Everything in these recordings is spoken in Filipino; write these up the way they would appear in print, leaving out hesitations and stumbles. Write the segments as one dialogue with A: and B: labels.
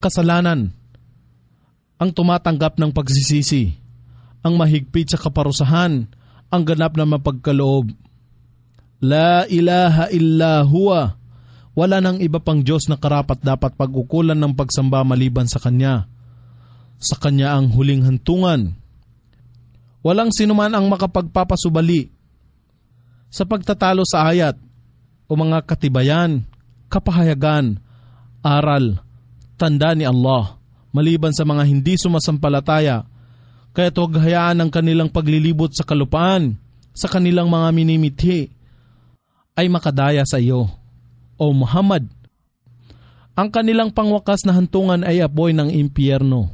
A: kasalanan, ang tumatanggap ng pagsisisi, ang mahigpit sa kaparusahan, ang ganap na mapagkaloob. La ilaha illa huwa. Wala nang iba pang Diyos na karapat dapat pag-ukulan ng pagsamba maliban sa Kanya. Sa Kanya ang huling hantungan. Walang sinuman ang makapagpapasubali sa pagtatalo sa ayat o mga katibayan, kapahayagan, aral, tanda ni Allah, maliban sa mga hindi sumasampalataya. Kaya't huwag hayaan ang kanilang paglilibot sa kalupaan, sa kanilang mga minimithi, ay makadaya sa iyo, O Muhammad. Ang kanilang pangwakas na hantungan ay apoy ng impyerno.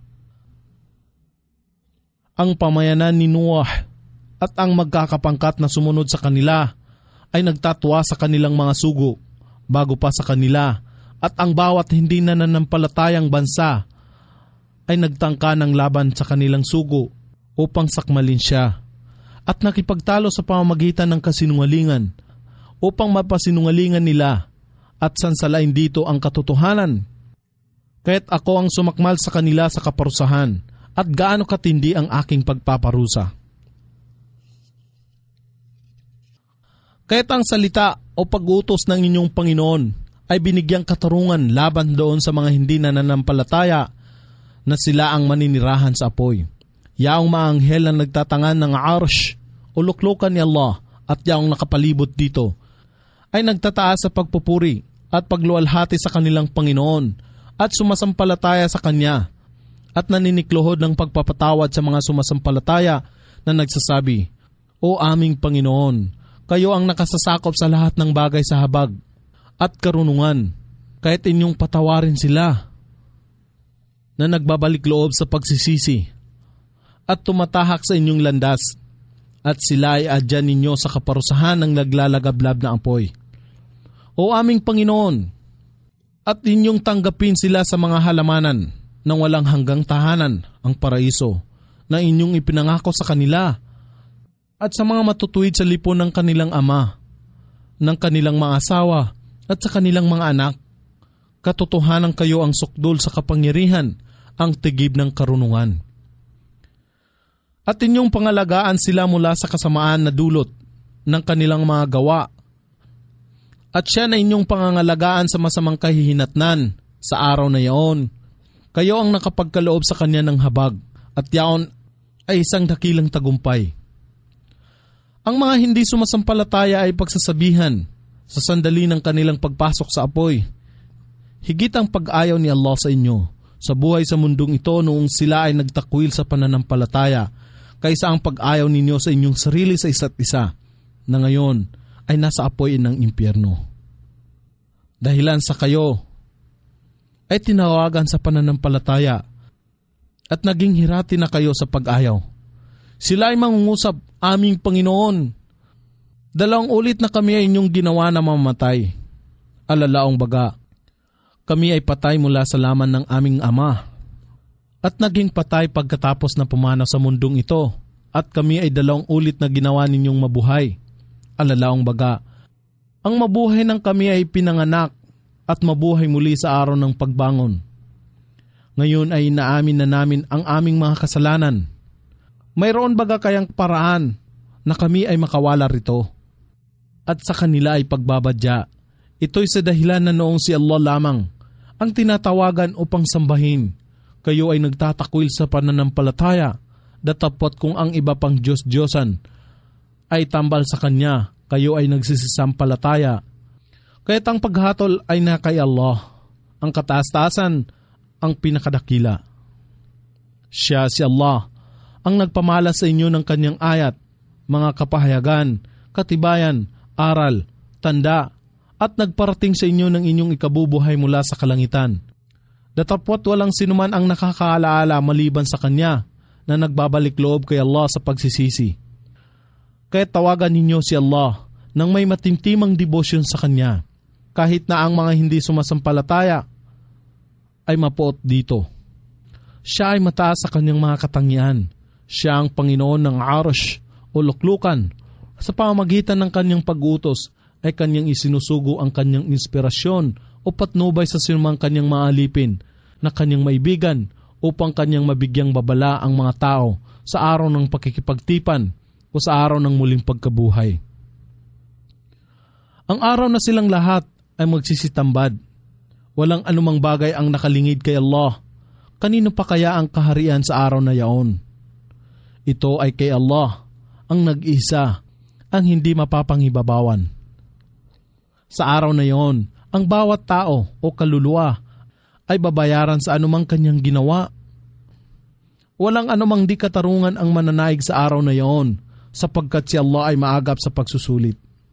A: Ang pamayanan ni Noah at ang magkakapangkat na sumunod sa kanila ay nagtatwa sa kanilang mga sugo bago pa sa kanila, at ang bawat hindi nananampalatayang bansa ay nagtangka ng laban sa kanilang sugo upang sakmalin siya, at nakipagtalo sa pamamagitan ng kasinungalingan upang mapasinungalingan nila at sansalain dito ang katotohanan. Kaya't ako ang sumakmal sa kanila sa kaparusahan, at gaano katindi ang aking pagpaparusa. Kaya't ang salita o pag-utos ng inyong Panginoon ay binigyang katarungan laban doon sa mga hindi nananampalataya na sila ang maninirahan sa apoy. Yaong maanghel na nagtatangan ng arsh o luklukan ni Allah at yaong nakapalibot dito ay nagtataas sa pagpupuri at pagluwalhati sa kanilang Panginoon at sumasampalataya sa Kanya, at naninikluhod ng pagpapatawad sa mga sumasampalataya na nagsasabi, O aming Panginoon, kayo ang nakasasakop sa lahat ng bagay sa habag at karunungan, kahit inyong patawarin sila na nagbabalik loob sa pagsisisi at tumatahak sa inyong landas, at sila ay adyan ninyo sa kaparusahan ng naglalagablab na apoy. O aming Panginoon, at inyong tanggapin sila sa mga halamanan ng walang hanggang tahanan, ang paraiso, na inyong ipinangako sa kanila, at sa mga matutuwid sa lipon ng kanilang ama, ng kanilang mga asawa, at sa kanilang mga anak. Katotohanan kayo ang sukdol sa kapangyarihan, ang tigib ng karunungan. At inyong pangalagaan sila mula sa kasamaan na dulot ng kanilang mga gawa, at siya na inyong pangangalagaan sa masamang kahihinatnan sa araw na yaon. Kayo ang nakapagkaloob sa Kanya ng habag, at yaon ay isang dakilang tagumpay. Ang mga hindi sumasampalataya ay pagsasabihan sa sandali ng kanilang pagpasok sa apoy, higit ang pag-ayaw ni Allah sa inyo sa buhay sa mundong ito noong sila ay nagtakwil sa pananampalataya, kaysa ang pag-ayaw ninyo sa inyong sarili sa isa't isa na ngayon ay nasa apoy ng impyerno. Dahilan sa kayo ay tinawagan sa pananampalataya at naging hirati na kayo sa pag-ayaw. Sila ay mangungusap, aming Panginoon, 2 ulit na kami ay inyong ginawa na mamatay. Alalaong baga, kami ay patay mula sa laman ng aming ama, at naging patay pagkatapos na pumanaw sa mundong ito, at kami ay 2 ulit na ginawa ninyong mabuhay. Alalaong baga, ang mabuhay ng kami ay pinanganak at mabuhay muli sa araw ng pagbangon. Ngayon ay inaamin na namin ang aming mga kasalanan. Mayroon baga kayang paraan na kami ay makawala rito at sa kanila ay pagbabadya? Ito'y sa dahilan na noong si Allah lamang ang tinatawagan upang sambahin. Kayo ay nagtatakwil sa pananampalataya, datapot kung ang iba pang Diyos-Diyosan ay tambal sa Kanya, kayo ay nagsisisampalataya. Kaya't ang paghatol ay na kay Allah, ang kataas-taasan, ang pinakadakila. Siya si Allah, ang nagpamala sa inyo ng Kanyang ayat, mga kapahayagan, katibayan, aral, tanda, at nagparating sa inyo ng inyong ikabubuhay mula sa kalangitan. Datapwat walang sinuman ang nakakaalaala maliban sa Kanya na nagbabalik loob kay Allah sa pagsisisi. Kaya't tawagan ninyo si Allah nang may matimtimang debosyon sa Kanya, kahit na ang mga hindi sumasampalataya ay mapuot dito. Siya ay mataas sa Kanyang mga katangian. Siya ang Panginoon ng Arsh o luklukan. Sa pamamagitan ng Kanyang pag-utos ay Kanyang isinusugo ang Kanyang inspirasyon o patnubay sa sinumang Kanyang maalipin na kanyang maibigan upang kanyang mabigyang babala ang mga tao sa araw ng pakikipagtipan o sa araw ng muling pagkabuhay. Ang araw na silang lahat ay magsisitambad. Walang anumang bagay ang nakalingid kay Allah. Kanino pa kaya ang kaharian sa araw na yaon? Ito ay kay Allah, ang nag-isa, ang hindi mapapangibabawan. Sa araw na yaon, ang bawat tao o kaluluwa ay babayaran sa anumang kanyang ginawa. Walang anumang di katarungan ang mananaig sa araw na yaon, sapagkat si Allah ay maagap sa pagsusulit.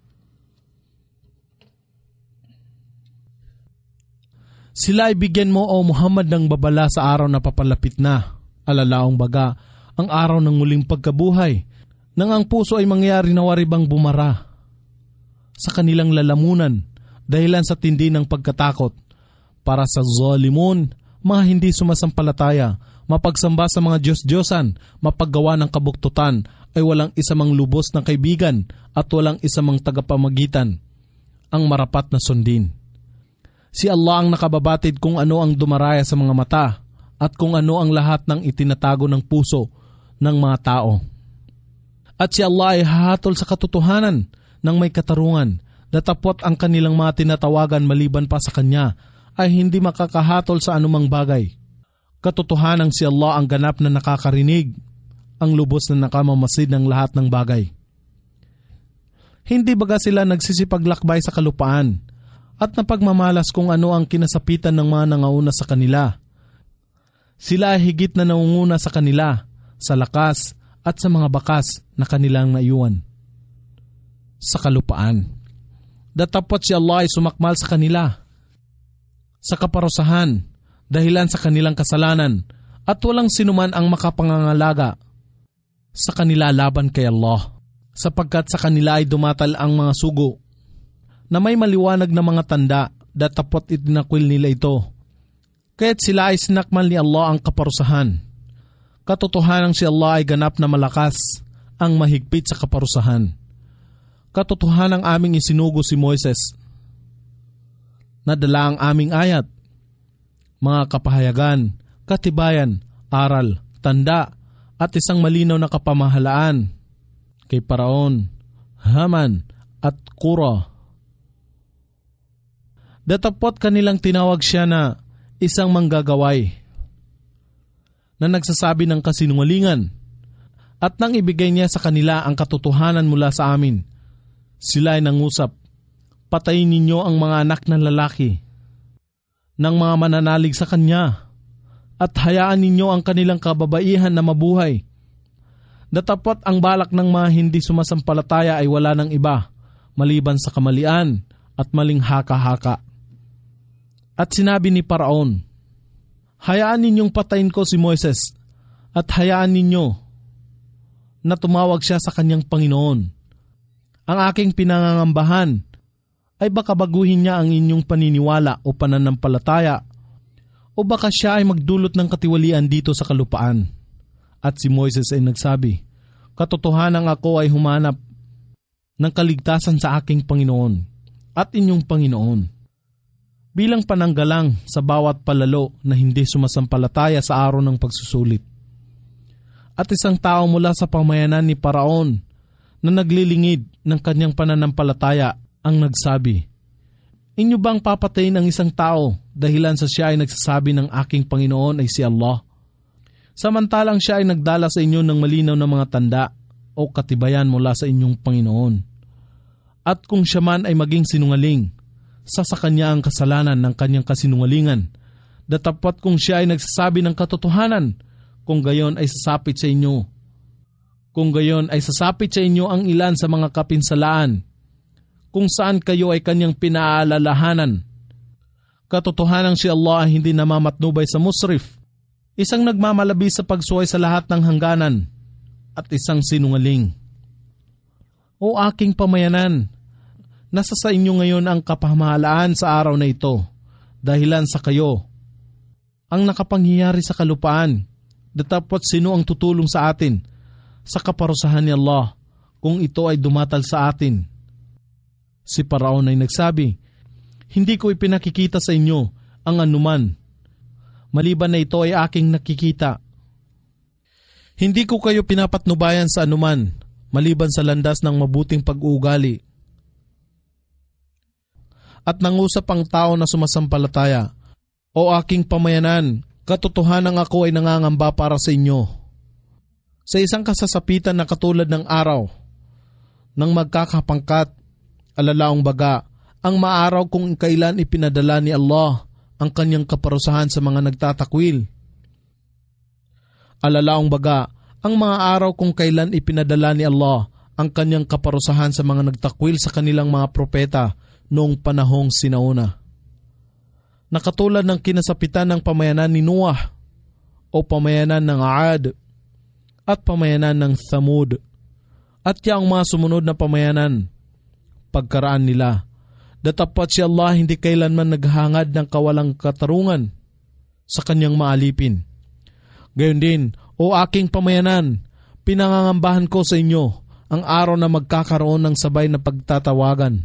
A: Sila ay bigyan mo, O Muhammad, ng babala sa araw na papalapit na, alalaong baga, ang araw ng muling pagkabuhay, nang ang puso ay mangyari na waribang bumara sa kanilang lalamunan dahilan sa tindi ng pagkatakot. Para sa zalimun, mga hindi sumasampalataya, mapagsamba sa mga Diyos-Diyosan, mapaggawa ng kabuktutan, ay walang isa mang lubos na kaibigan at walang isa mang tagapamagitan, ang marapat na sundin. Si Allah ang nakababatid kung ano ang dumaraya sa mga mata at kung ano ang lahat ng itinatago ng puso ng mga tao. At si Allah ay hahatol sa katotohanan ng may katarungan, datapot ang kanilang mga tinatawagan maliban pa sa Kanya ay hindi makakahatol sa anumang bagay. Katotohanan si Allah ang ganap na nakakarinig, ang lubos na nakamamasid ng lahat ng bagay. Hindi baga sila nagsisipaglakbay sa kalupaan at napagmamalas kung ano ang kinasapitan ng mga nangauna sa kanila. Sila ay higit na nangunguna sa kanila, sa lakas at sa mga bakas na kanilang naiwan sa kalupaan. Datapot si Allah ay sumakmal sa kanila sa kaparusahan dahilan sa kanilang kasalanan at walang sinuman ang makapangangalaga sa kanila laban kay Allah, sapagkat sa kanila ay dumatal ang mga sugo na may maliwanag na mga tanda, datapot itinakwil nila ito. Kaya't sila ay sinakmal ni Allah ang kaparusahan. Katotohanan si Allah ay ganap na malakas, ang mahigpit sa kaparusahan. Katotohanan aming isinugo si Moises. Nadala ang aming ayat, mga kapahayagan, katibayan, aral, tanda, at isang malinaw na kapamahalaan kay Paraon, Haman, at Kura. Datapot kanilang tinawag siya na isang manggagaway na nagsasabi ng kasinungalingan at nang ibigay niya sa kanila ang katotohanan mula sa amin, sila ay nangusap, patayin ninyo ang mga anak ng lalaki ng mga mananalig sa kanya at hayaan ninyo ang kanilang kababaihan na mabuhay. Datapot ang balak ng mga hindi sumasampalataya ay wala ng iba maliban sa kamalian at maling haka-haka. At sinabi ni Paraon, hayaan ninyong patayin ko si Moises at hayaan ninyo na tumawag siya sa kanyang Panginoon. Ang aking pinangangambahan ay baka baguhin niya ang inyong paniniwala o pananampalataya o baka siya ay magdulot ng katiwalian dito sa kalupaan. At si Moises ay nagsabi, katotohanan ako ay humanap ng kaligtasan sa aking Panginoon at inyong Panginoon, bilang pananggalang sa bawat palalo na hindi sumasampalataya sa araw ng pagsusulit. At isang tao mula sa pamayanan ni Paraon na naglilingid ng kanyang pananampalataya ang nagsabi, inyo bang papatayin ang isang tao dahilan sa siya ay nagsasabi ng aking Panginoon ay si Allah? Samantalang siya ay nagdala sa inyo ng malinaw na mga tanda o katibayan mula sa inyong Panginoon. At kung siya man ay maging sinungaling, sa kanya ang kasalanan ng kanyang kasinungalingan. Datapot kung siya ay nagsasabi ng katotohanan, kung gayon ay sasapit sa inyo. Kung gayon ay sasapit sa inyo ang ilan sa mga kapinsalaan, kung saan kayo ay kanyang pinaalalahanan. Katotohanan si Allah ay hindi namamatnubay sa musrif, isang nagmamalabi sa pagsuway sa lahat ng hangganan, at isang sinungaling. O aking pamayanan, nasa sa inyo ngayon ang kapamahalaan sa araw na ito, dahilan sa kayo ang nakapangyayari sa kalupaan, datapot sino ang tutulong sa atin sa kaparusahan ni Allah kung ito ay dumatal sa atin. Si Paraon ay nagsabi, hindi ko ipinakikita sa inyo ang anuman maliban na ito ay aking nakikita. Hindi ko kayo pinapatnubayan sa anuman, maliban sa landas ng mabuting pag-uugali. At nangusap ang tao na sumasampalataya, O aking pamayanan, katotohanan ako ay nangangamba para sa inyo. Sa isang kasasapitan na katulad ng araw, nang magkakapangkat, alalaong baga, ang maaraw kung kailan ipinadala ni Allah ang kanyang kaparusahan sa mga nagtatakwil. Alalaong baga, ang mga araw kung kailan ipinadala ni Allah ang kanyang kaparusahan sa mga nagtakwil sa kanilang mga propeta noong panahong sinauna. Nakatulad ng kinasapitan ng pamayanan ni Noah o pamayanan ng Aad at pamayanan ng Thamud at yang mga sumunod na pamayanan pagkaraan nila. Datapat si Allah hindi kailanman naghangad ng kawalang katarungan sa kanyang maalipin. Gayon din, o aking pamayanan, pinangangambahan ko sa inyo ang araw na magkakaroon ng sabay na pagtatawagan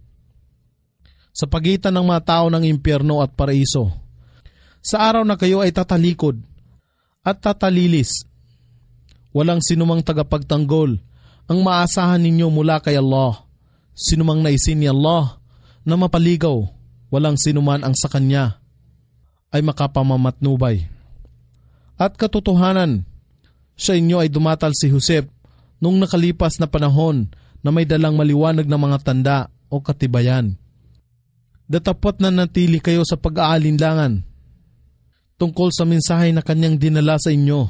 A: sa pagitan ng mga tao ng impyerno at paraiso. Sa araw na kayo ay tatalikod at tatalilis, walang sinumang tagapagtanggol ang maasahan ninyo mula kay Allah. Sinumang naisin ni Allah na mapaligaw, walang sinuman ang sa kanya ay makapamamatnubay. At katotohanan, sa inyo ay dumatal si Joseph nung nakalipas na panahon na may dalang maliwanag na mga tanda o katibayan. Datapot na natili kayo sa pag-aalinlangan tungkol sa mensahe na kanyang dinala sa inyo.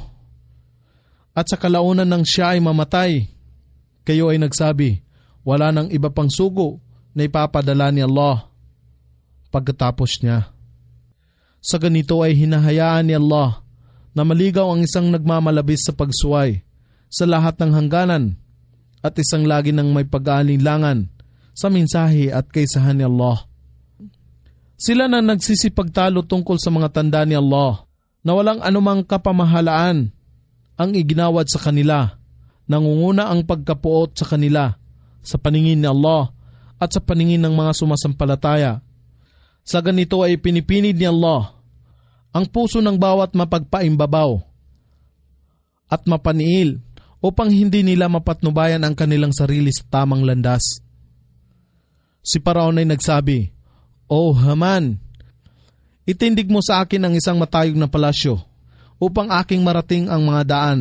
A: At sa kalaunan ng siya ay mamatay, kayo ay nagsabi, wala nang iba pang sugo na ipapadala ni Allah pagkatapos niya. Sa ganito ay hinahayaan ni Allah na maligaw ang isang nagmamalabis sa pagsuway sa lahat ng hangganan at isang lagi ng may pag-aalinlangan sa mensahe at kaysahan ni Allah. Sila na nagsisipagtalo tungkol sa mga tanda ni Allah na walang anumang kapamahalaan ang iginawad sa kanila, nangunguna ang pagkapuot sa kanila sa paningin ni Allah at sa paningin ng mga sumasampalataya. Sa ganito ay pinipinid ni Allah ang puso ng bawat mapagpaimbabaw at mapaniil upang hindi nila mapatnubayan ang kanilang sarili sa tamang landas. Si Paraon ay nagsabi, O Haman, itindig mo sa akin ang isang matayog na palasyo upang aking marating ang mga daan.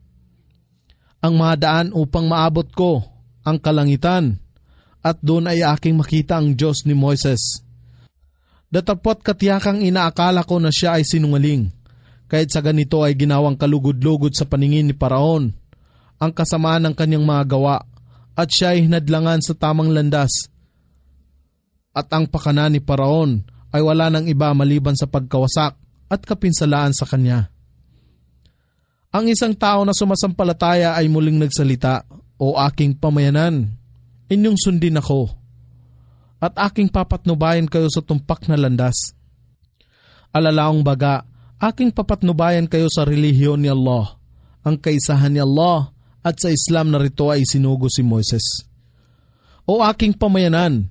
A: Ang mga daan upang maabot ko ang kalangitan at doon ay aking makita ang Diyos ni Moises. Datapot katiyakang inaakala ko na siya ay sinungaling, kahit sa ganito ay ginawang kalugod-lugod sa paningin ni Paraon ang kasamaan ng kanyang mga gawa at siya ay hinadlangan sa tamang landas. At ang pakana ni Paraon ay wala nang iba maliban sa pagkawasak at kapinsalaan sa kanya. Ang isang tao na sumasampalataya ay muling nagsalita, O aking pamayanan, inyong sundin ako, at aking papatnubayan kayo sa tumpak na landas. Alalaong baga, aking papatnubayan kayo sa relihiyon ni Allah, ang kaisahan ni Allah, at sa Islam na rito ay sinugo si Moises. O aking pamayanan,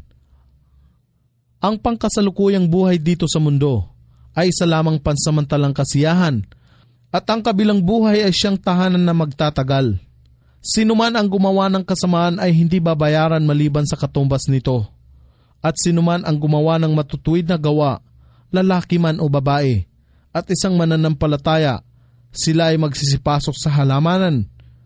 A: ang pangkasalukuyang buhay dito sa mundo ay isa lamang pansamantalang kasiyahan at ang kabilang buhay ay siyang tahanan na magtatagal. Sino man ang gumawa ng kasamaan ay hindi babayaran maliban sa katumbas nito. At sino man ang gumawa ng matutuwid na gawa, lalaki man o babae, at isang mananampalataya, sila ay magsisipasok sa halamanan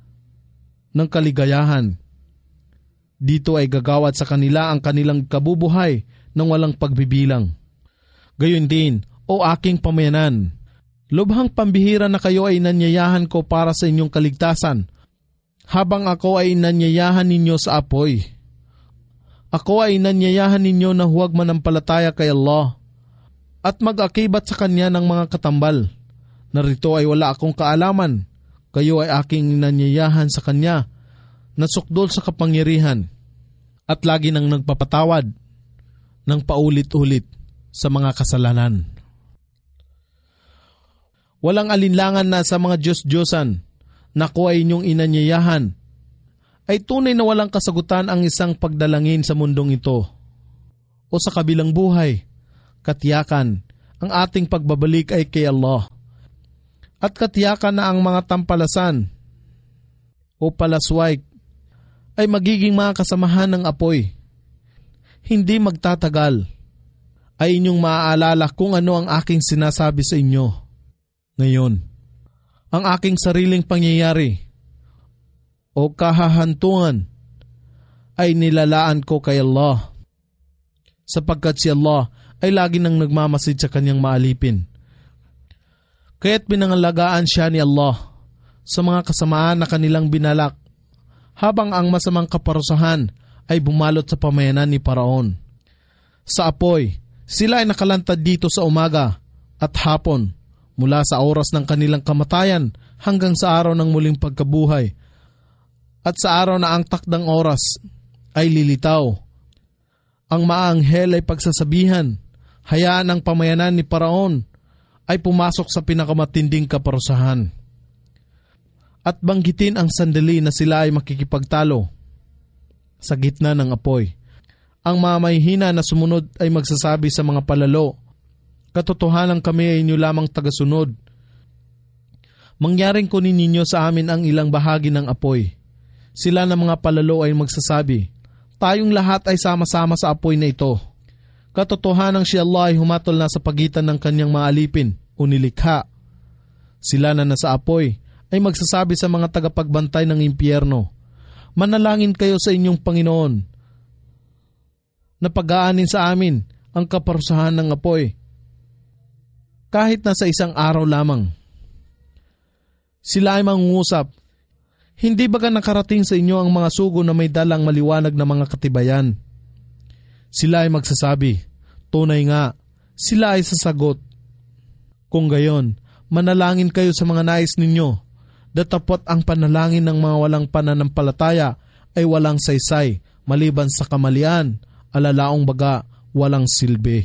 A: ng kaligayahan. Dito ay gagawad sa kanila ang kanilang kabubuhay nang walang pagbibilang. Gayon din, o aking pamayanan, lubhang pambihira na kayo ay nanyayahan ko para sa inyong kaligtasan, habang ako ay nanyayahan ninyo sa apoy. Ako ay nanyayahan ninyo na huwag manampalataya kay Allah, at mag-akibat sa kanya ng mga katambal. Narito ay wala akong kaalaman, kayo ay aking nanyayahan sa kanya, na sukdol sa kapangyarihan, at lagi nang nagpapatawad ng paulit-ulit sa mga kasalanan. Walang alinlangan na sa mga Diyos-Diyosan na ko ay inyong inanyayahan ay tunay na walang kasagutan ang isang pagdalangin sa mundong ito o sa kabilang buhay, katiyakan ang ating pagbabalik ay kay Allah. At katiyakan na ang mga tampalasan o palasway ay magiging mga kasamahan ng apoy. Hindi magtatagal ay inyong maaalala kung ano ang aking sinasabi sa inyo. Ngayon, ang aking sariling pangyayari o kahahantungan ay nilalaan ko kay Allah, sapagkat si Allah ay lagi nang nagmamasid sa kanyang maalipin. Kaya't pinangalagaan siya ni Allah sa mga kasamaan na kanilang binalak, habang ang masamang kaparusahan ay bumalot sa pamayanan ni Paraon. Sa apoy, sila ay nakalantad dito sa umaga at hapon, mula sa oras ng kanilang kamatayan hanggang sa araw ng muling pagkabuhay. At sa araw na ang takdang oras ay lilitaw, ang maanghel ay pagsasabihan, hayaan ang pamayanan ni Paraon ay pumasok sa pinakamatinding kaparusahan. At banggitin ang sandali na sila ay makikipagtalo sa gitna ng apoy. Ang mga mahihina na sumunod ay magsasabi sa mga palalo, katotohanan kami ay inyo lamang tagasunod. Mangyaring kunin ninyo sa amin ang ilang bahagi ng apoy. Sila na mga palalo ay magsasabi, tayong lahat ay sama-sama sa apoy na ito. Katotohanan si Allah ay humatol na sa pagitan ng kanyang mga alipin o nilikha. Sila na nasa apoy ay magsasabi sa mga tagapagbantay ng impyerno, manalangin kayo sa inyong Panginoon na pag-aanin sa amin ang kaparusahan ng apoy, kahit na sa isang araw lamang. Sila ay mangungusap, hindi baga nakarating sa inyo ang mga sugo na may dalang maliwanag na mga katibayan? Sila ay magsasabi, tunay nga. Sila ay sasagot, kung gayon, manalangin kayo sa mga nais ninyo. Datapot ang panalangin ng mga walang pananampalataya ay walang saysay, maliban sa kamalian, alalaong baga, walang silbi.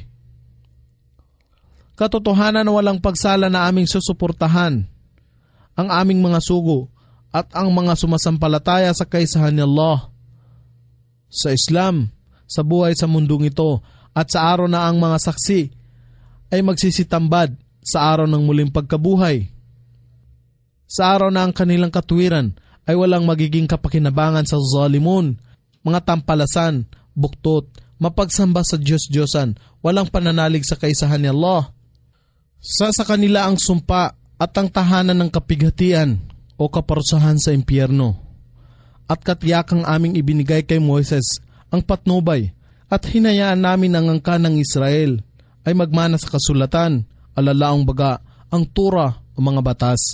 A: Katotohanan na walang pagsala na aming susuportahan ang aming mga sugo at ang mga sumasampalataya sa kaisahan ni Allah, sa Islam, sa buhay sa mundong ito, at sa araw na ang mga saksi ay magsisitambad sa araw ng muling pagkabuhay. Sa araw na ang kanilang katuwiran ay walang magiging kapakinabangan sa zalimun, mga tampalasan, buktot, mapagsamba sa Diyos-Diyosan, walang pananalig sa kaisahan ni Allah. Sa kanila ang sumpa at ang tahanan ng kapighatian o kaparusahan sa impyerno. At katiyakang aming ibinigay kay Moises ang patnubay at hinayaan namin ang angkan ng Israel ay magmana sa kasulatan, alalaong baga, ang Torah o mga batas.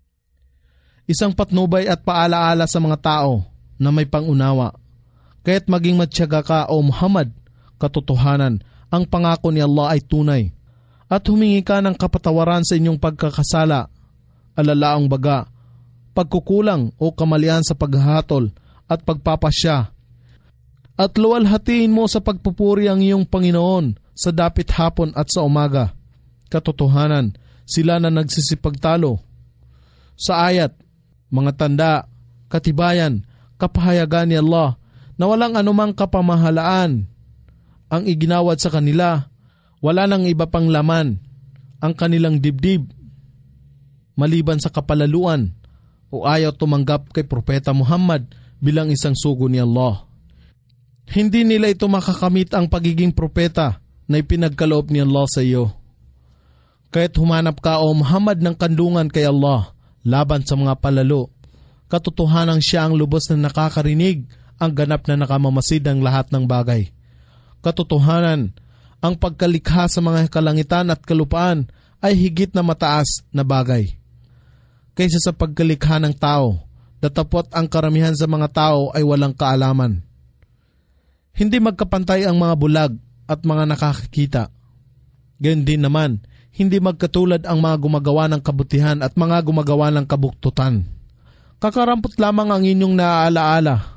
A: Isang patnubay at paalaala sa mga tao na may pangunawa. Kaya't maging matyaga ka o Muhammad, katotohanan, ang pangako ni Allah ay tunay. At humingi ka ng kapatawaran sa inyong pagkakasala, alalaang baga, pagkukulang o kamalian sa paghahatol at pagpapasya. At luwalhatiin mo sa pagpupuri ang iyong Panginoon sa dapit hapon at sa umaga. Katotohanan, sila na nagsisipagtalo. Sa ayat, mga tanda, katibayan, kapahayagan ni Allah na walang anumang kapamahalaan ang iginawad sa kanila, wala nang iba pang laman ang kanilang dibdib maliban sa kapalaluan o ayaw tumanggap kay Propeta Muhammad bilang isang sugo ni Allah. Hindi nila ito makakamit ang pagiging propeta na ipinagkaloob ni Allah sa iyo. Kaya't humanap ka o Muhammad ng kandungan kay Allah laban sa mga palalo. Katotohanan siya ang lubos na nakakarinig, ang ganap na nakamamasid ng lahat ng bagay. Katotohanan, ang pagkalikha sa mga kalangitan at kalupaan ay higit na mataas na bagay kaysa sa pagkalikha ng tao, datapot ang karamihan sa mga tao ay walang kaalaman. Hindi magkapantay ang mga bulag at mga nakakakita. Ganyan din naman, hindi magkatulad ang mga gumagawa ng kabutihan at mga gumagawa ng kabuktutan. Kakarampot lamang ang inyong naaalaala.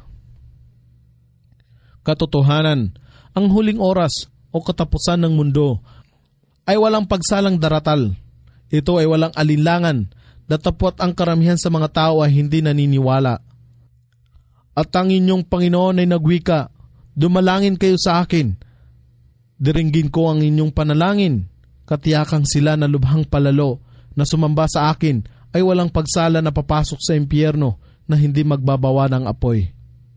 A: Katotohanan, ang huling oras o katapusan ng mundo ay walang pagsalang daratal. Ito ay walang alinlangan, datapot ang karamihan sa mga tao ay hindi naniniwala. At ang inyong Panginoon ay nagwika, dumalangin kayo sa akin, diringgin ko ang inyong panalangin, Katiyakang sila na lubhang palalo na sumamba sa akin ay walang pagsala na papasok sa impyerno na hindi magbabawa ng apoy.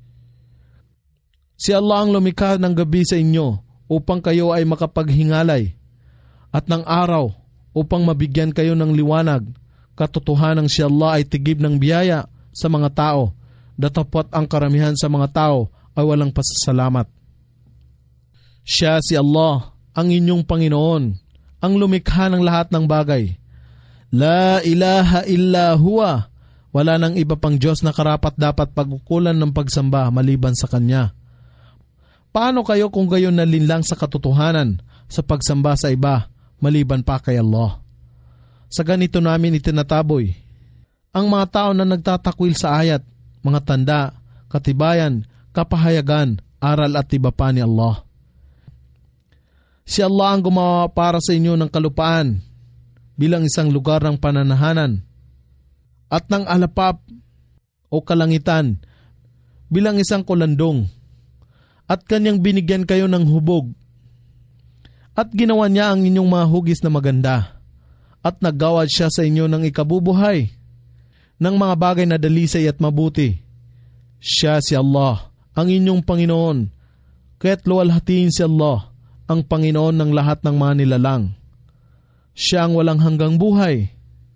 A: Si Allah ang lumikha ng gabi sa inyo upang kayo ay makapaghingalay at ng araw upang mabigyan kayo ng liwanag. Katotohanang si Allah ay tigib ng biyaya sa mga tao, datapwat ang karamihan sa mga tao ay walang pasasalamat. Siya si Allah, ang inyong Panginoon, ang lumikha ng lahat ng bagay. La ilaha illa huwa, wala nang iba pang Diyos na karapat dapat pagkukulan ng pagsamba maliban sa Kanya. Paano kayo kung gayon nalinlang sa katotohanan sa pagsamba sa iba maliban pa kay Allah? Sa ganito namin itinataboy ang mga tao na nagtatakwil sa ayat, mga tanda, katibayan, kapahayagan, aral at iba pa ni Allah. Si Allah ang gumawa para sa inyo ng kalupaan bilang isang lugar ng pananahanan at ng alapap o kalangitan bilang isang kulandong, at Kanyang binigyan kayo ng hubog at ginawa Niya ang inyong mga hugis na maganda at naggawad Siya sa inyo ng ikabubuhay ng mga bagay na dalisay at mabuti. Siya si Allah, ang inyong Panginoon, kaya't luwalhatiin si Allah, ang Panginoon ng lahat ng mga nilalang. Siya ang walang hanggang buhay.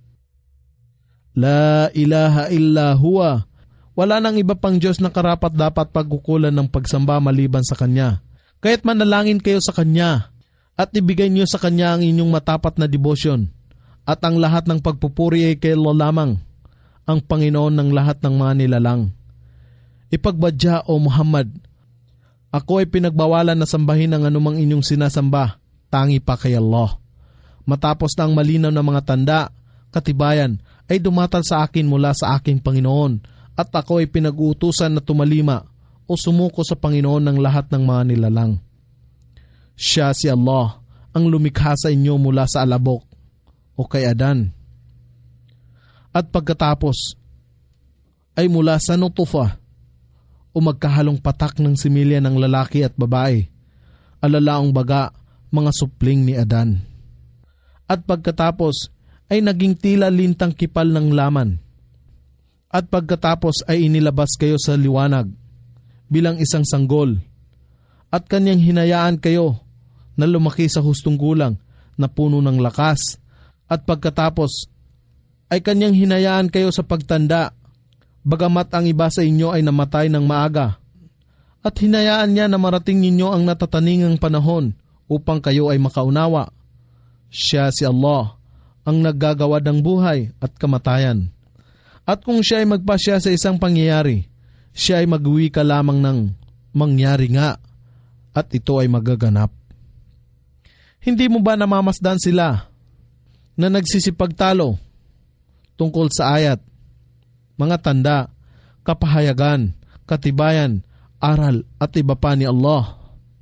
A: La ilaha illa huwa, wala nang iba pang Diyos na karapat dapat pagkukulan ng pagsamba maliban sa Kanya. Kaya't manalangin kayo sa Kanya at ibigay niyo sa Kanya ang inyong matapat na debosyon, at ang lahat ng pagpupuri ay kay Allah lamang, ang Panginoon ng lahat ng mga nilalang. Ipagbadya o Muhammad, ako ay pinagbawalan na sambahin ang anumang inyong sinasamba, tangi pa kay Allah. Matapos na ang malinaw na mga tanda, katibayan, ay dumatal sa akin mula sa aking Panginoon, at ako ay pinag-uutusan na tumalima o sumuko sa Panginoon ng lahat ng mga nilalang. Siya si Allah, ang lumikha sa inyo mula sa alabok o kay Adan. At pagkatapos ay mula sa nutufa o magkahalong patak ng similya ng lalaki at babae, alalaong baga, mga supling ni Adan. At pagkatapos ay naging tila lintang kipal ng laman. At pagkatapos ay inilabas kayo sa liwanag bilang isang sanggol, at Kanyang hinayaan kayo na lumaki sa hustong gulang na puno ng lakas, at pagkatapos ay Kanyang hinayaan kayo sa pagtanda, bagamat ang iba sa inyo ay namatay ng maaga, at hinayaan Niya na marating ninyo ang natataningang panahon upang kayo ay makaunawa. Siya si Allah, ang naggagawa ng buhay at kamatayan. At kung Siya ay magpasya sa isang pangyayari, Siya ay mag-uwi ka lamang ng mangyari nga, at ito ay magaganap. Hindi mo ba namamasdan sila na nagsisipagtalo tungkol sa ayat, mga tanda, kapahayagan, katibayan, aral at iba pa ni Allah?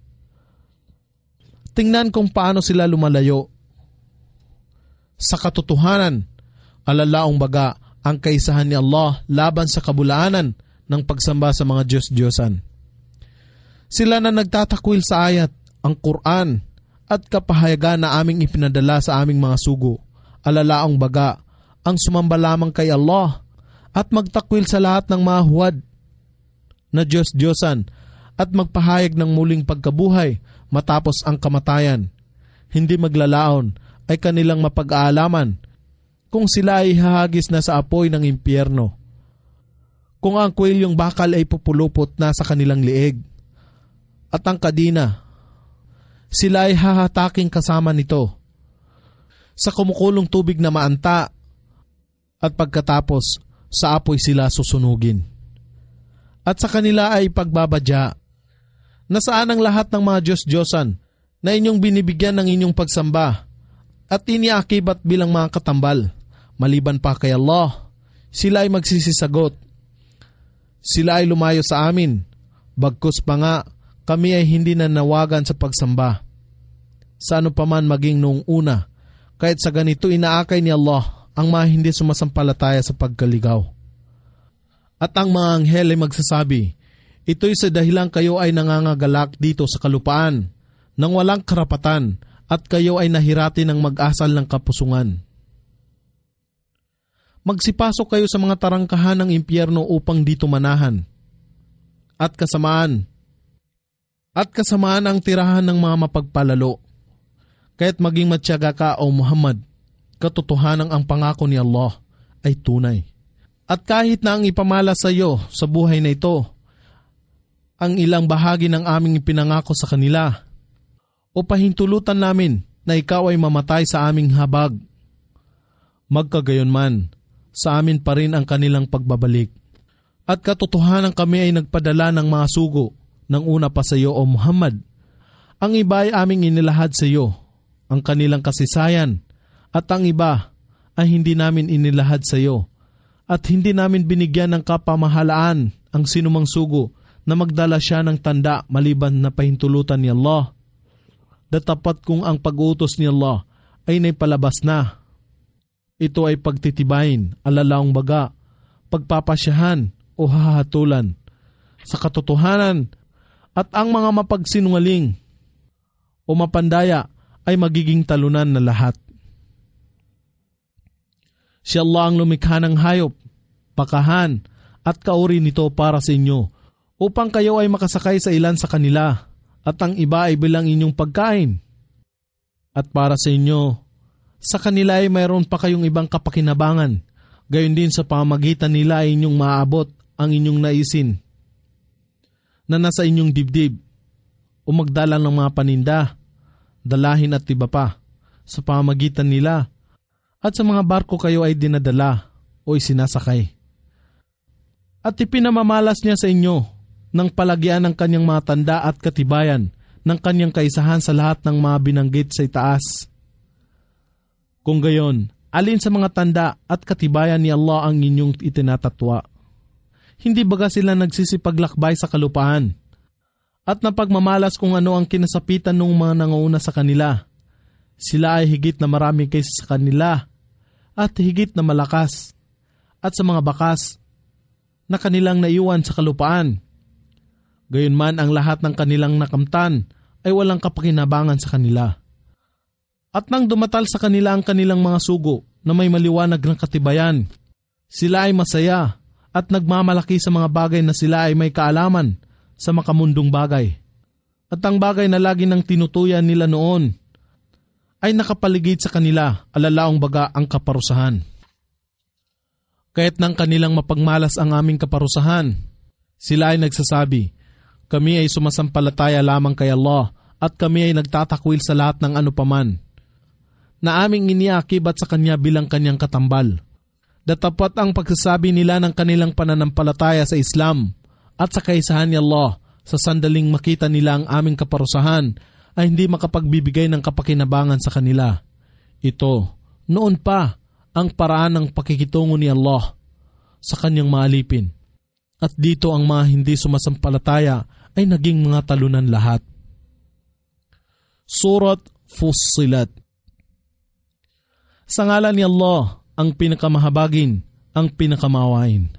A: Tingnan kung paano sila lumalayo sa katotohanan, alalaong baga ang kaisahan ni Allah laban sa kabulaanan ng pagsamba sa mga Diyos-Diyosan. Sila na nagtatakwil sa ayat, ang Quran, at kapahayagan na aming ipinadala sa aming mga sugo, alalaong baga ang sumamba lamang kay Allah at magtakwil sa lahat ng mga huwad na Diyos-Diyosan at magpahayag ng muling pagkabuhay matapos ang kamatayan. Hindi maglalaon ay kanilang mapag-aalaman kung sila ay hahagis na sa apoy ng impyerno, kung ang kwelyong bakal ay pupulupot na sa kanilang liig, at ang kadina, sila ay hahataking kasama nito sa kumukulong tubig na maanta, at pagkatapos sa apoy sila susunugin. At sa kanila ay pagbabadya, nasaan ang lahat ng mga Diyos-Diyosan na inyong binibigyan ng inyong pagsamba at iniakibat bilang mga katambal, maliban pa kay Allah. Sila ay magsisisagot, sila ay lumayo sa amin, bagkus pa nga kami ay hindi nanawagan sa pagsamba sa ano paman maging noong una, kahit sa ganito inaakay ni Allah ang mga hindi sumasampalataya sa pagkaligaw. At ang mga anghel ay magsasabi, ito'y sa dahilang kayo ay nangangagalak dito sa kalupaan nang walang karapatan at kayo ay nahirati ng mag-asal ng kapusungan. Magsipasok kayo sa mga tarangkahan ng impyerno upang dito manahan. At kasamaan ang tirahan ng mga mapagpalalo. Kaya't maging matyaga ka, O Muhammad, katotohanan ang pangako ni Allah ay tunay. At kahit na ang ipamala sa iyo sa buhay na ito, ang ilang bahagi ng aming ipinangako sa kanila, o pahintulutan namin na ikaw ay mamatay sa aming habag, magkagayunman, sa amin pa rin ang kanilang pagbabalik. At katotohanan kami ay nagpadala ng mga sugo ng una pa sa iyo, O Muhammad. Ang iba ay aming inilahad sa iyo, ang kanilang kasisayan, at ang iba ay hindi namin inilahad sa iyo, at hindi namin binigyan ng kapamahalaan ang sinumang sugo na magdala siya ng tanda maliban na pahintulutan ni Allah. Datapat kung ang pag-uutos ni Allah ay naipalabas na. Ito ay pagtitibayin, alalaong baga, pagpapasyahan o hahatulan sa katotohanan, at ang mga mapagsinungaling o mapandaya ay magiging talunan na lahat. Si Allah ang lumikha ng hayop, pakahan at kauri nito para sa inyo, upang kayo ay makasakay sa ilan sa kanila, at ang iba ay bilang inyong pagkain. At para sa inyo, sa kanila ay mayroon pa kayong ibang kapakinabangan, gayon din sa pamamagitan nila ay inyong maaabot ang inyong naisin na nasa inyong dibdib, o magdala ng mga paninda, dalahin at iba pa sa pamamagitan nila, at sa mga barko kayo ay dinadala o isinasakay. At ipinamamalas niya sa inyo ng palagyan ng kanyang mga tanda at katibayan ng kanyang kaisahan sa lahat ng mga binanggit sa itaas. Kung gayon, alin sa mga tanda at katibayan ni Allah ang inyong itinatatwa? Hindi baga sila nagsisipaglakbay sa kalupaan at napagmamalas kung ano ang kinasapitan ng mga nanguuna sa kanila? Sila ay higit na marami kaysa sa kanila at higit na malakas, at sa mga bakas na kanilang naiwan sa kalupaan. Gayunman ang lahat ng kanilang nakamtan ay walang kapakinabangan sa kanila. At nang dumatal sa kanila ang kanilang mga sugo na may maliwanag ng katibayan, sila ay masaya at nagmamalaki sa mga bagay na sila ay may kaalaman sa makamundong bagay. At ang bagay na lagi nang tinutuyan nila noon ay nakapaligid sa kanila, alalaong baga ang kaparusahan. Kaya't nang kanilang mapagmalas ang aming kaparusahan, sila ay nagsasabi, kami ay sumasampalataya lamang kay Allah at kami ay nagtatakwil sa lahat ng ano paman na aming iniakibat sa kanya bilang kanyang katambal. Datapat ang pagsasabi nila ng kanilang pananampalataya sa Islam at sa kaisahan ni Allah sa sandaling makita nila ang aming kaparusahan ay hindi makapagbibigay ng kapakinabangan sa kanila. Ito, noon pa, ang paraan ng pakikitungo ni Allah sa kanyang maalipin. At dito ang mga hindi sumasampalataya ay naging mga talunan lahat. Surat Fussilat. Sa ngalan ni Allah, ang pinakamahabagin, ang pinakamawain.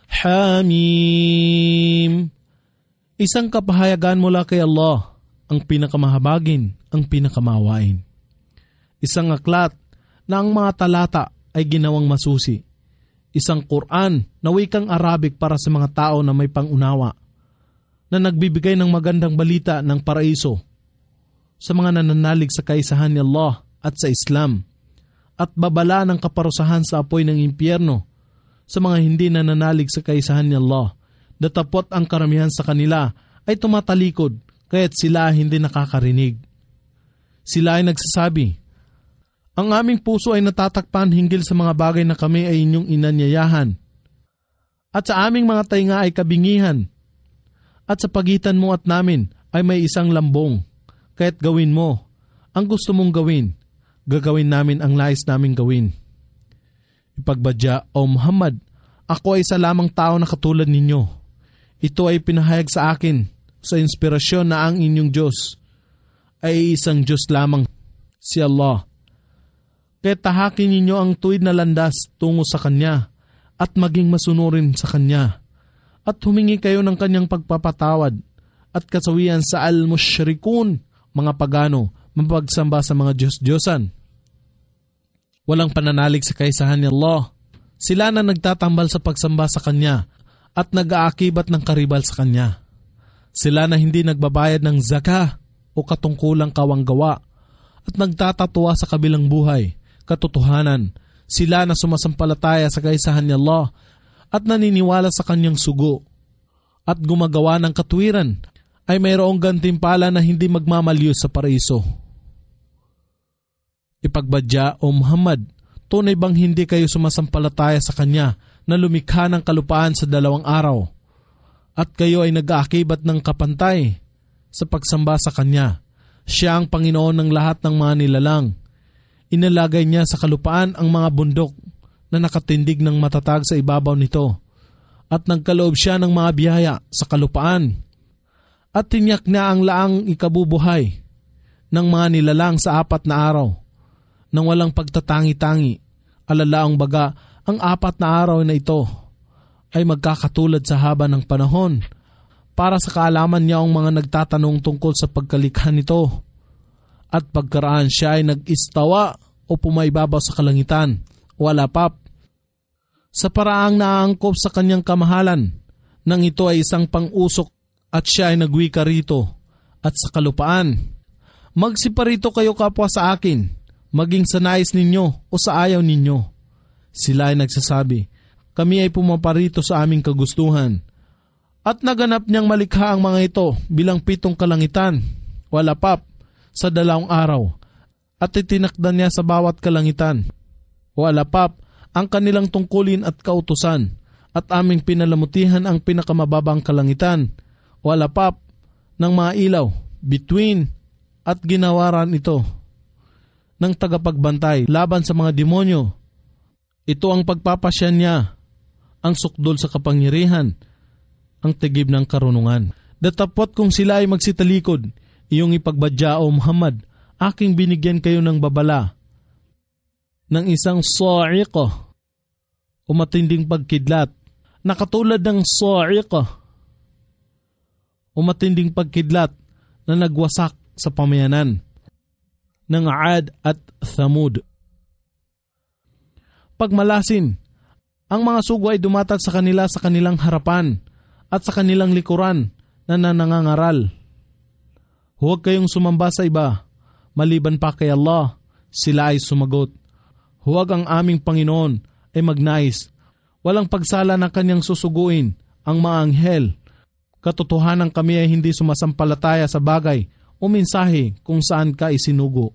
A: Hamim. Isang kapahayagan mula kay Allah, ang pinakamahabagin, ang pinakamawain. Isang aklat na ang mga talata ay ginawang masusi. Isang Quran na wikang Arabic para sa mga tao na may pangunawa, na nagbibigay ng magandang balita ng paraiso sa mga nananalig sa kaisahan ni Allah at sa Islam, at babala ng kaparusahan sa apoy ng impyerno sa mga hindi nananalig sa kaisahan ni Allah. Datapot ang karamihan sa kanila ay tumatalikod, kaya't sila hindi nakakarinig. Sila ay nagsasabi, ang aming puso ay natatakpan hinggil sa mga bagay na kami ay inyong inanyayahan, at sa aming mga tainga ay kabingihan, at sa pagitan mo at namin ay may isang lambong, kaya't gawin mo ang gusto mong gawin, gagawin namin ang nais naming gawin. Ipagbadya, O Muhammad, ako ay isa lamang tao na katulad ninyo. Ito ay pinahayag sa akin sa inspirasyon na ang inyong Diyos ay isang Diyos lamang, si Allah. Kaya tahakin ninyo ang tuwid na landas tungo sa Kanya at maging masunurin sa Kanya, at humingi kayo ng Kanyang pagpapatawad at kasawian sa al-mushrikun, mga pagano, mapagsamba sa mga Diyos-Diyosan. Walang pananalig sa kaisahan ni Allah. Sila na nagtatambal sa pagsamba sa Kanya at nag-aakibat ng karibal sa Kanya. Sila na hindi nagbabayad ng zakah o katungkulang kawanggawa at nagtatatuwa sa kabilang buhay, katotohanan. Sila na sumasampalataya sa kaisahan ni Allah at naniniwala sa Kanyang sugo at gumagawa ng katuwiran ay mayroong gantimpala na hindi magmamaliw sa paraiso. Ipagbadya o Muhammad, tunay bang hindi kayo sumasampalataya sa Kanya na lumikha ng kalupaan sa 2 araw at kayo ay nag-aakibat ng kapantay sa pagsamba sa Kanya? Siya ang Panginoon ng lahat ng mga nilalang. Inalagay niya sa kalupaan ang mga bundok na nakatindig ng matatag sa ibabaw nito at nagkaloob siya ng mga biyaya sa kalupaan at tinyak niya ang laang ikabubuhay ng mga nilalang sa 4 na araw nang walang pagtatangi-tangi. Alalaang baga, ang 4 na araw na ito ay magkakatulad sa haba ng panahon para sa kaalaman niya ang mga nagtatanong tungkol sa pagkalikha nito. At pagkaraan siya ay nag-istawa o pumaibabaw sa kalangitan, wala pap. Sa paraang naaangkop sa Kanyang kamahalan, nang ito ay isang pang-usok at siya ay nagwika rito at sa kalupaan. Magsiparito kayo kapwa sa akin, maging sa nais ninyo o sa ayaw ninyo. Sila ay nagsasabi, kami ay pumaparito sa aming kagustuhan. At naganap niyang malikha ang mga ito bilang 7 kalangitan, wala pap, sa 2 araw. At itinakda niya sa bawat kalangitan, wala pap, ang kanilang tungkulin at kautusan. At aming pinalamutihan ang pinakamababang kalangitan, wala pap, ng mga ilaw, between, at ginawaran ito ng tagapagbantay laban sa mga demonyo. Ito ang pagpapasya niya, ang sukdol sa kapangyarihan, ang tigib ng karunungan. Datapot kung sila ay magsitalikod, iyong ipagbadya o Muhammad, aking binigyan kayo ng babala, ng isang sa'iqah o matinding pagkidlat, na katulad ng sa'iqah o matinding pagkidlat na nagwasak sa pamayanan ng Aad at Thamud. Pagmalasin, ang mga sugo ay dumatag sa kanila sa kanilang harapan at sa kanilang likuran na nangangaral. Huwag kayong sumamba sa iba, maliban pa kay Allah. Sila ay sumagot, huwag ang aming Panginoon ay magnais. Walang pagsala na Kanyang susuguin ang mga anghel. Katotohanan kami ay hindi sumasampalataya sa bagay o mensahe kung saan ka isinugo.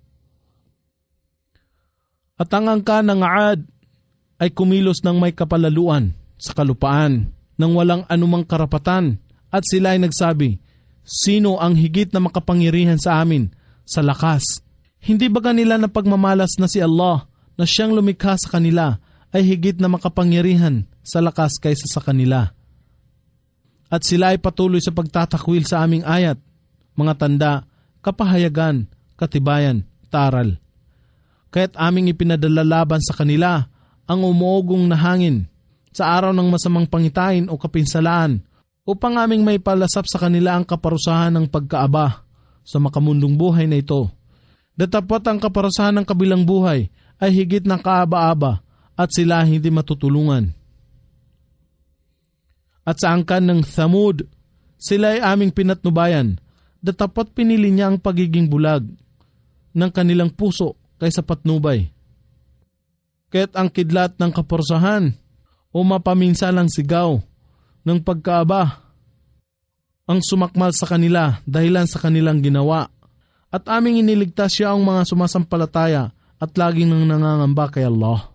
A: At ang angka ng Aad ay kumilos ng may kapalaluan sa kalupaan nang walang anumang karapatan at sila ay nagsabi, sino ang higit na makapangyarihan sa amin sa lakas? Hindi ba kanila na pagmamalas na si Allah na siyang lumikha sa kanila ay higit na makapangyarihan sa lakas kaysa sa kanila? At sila ay patuloy sa pagtatakwil sa aming ayat, mga tanda, kapahayagan, katibayan, taral. Kaya't aming ipinadala laban sa kanila ang umuugong na hangin sa araw ng masamang pangitain o kapinsalaan upang aming may palasap sa kanila ang kaparusahan ng pagkaaba sa makamundong buhay na ito. Datapot ang kaparusahan ng kabilang buhay ay higit ng kaaba-aba at sila hindi matutulungan. At sa angkan ng Thamud, sila ay aming pinatnubayan, datapot pinili niya ang pagiging bulag ng kanilang puso kaysa patnubay. Kaya't ang kidlat ng kaparusahan o mapaminsalang sigaw ng pagkaaba ang sumakmal sa kanila dahilan sa kanilang ginawa. At aming iniligtas siya ang mga sumasampalataya at laging nang nangangamba kay Allah.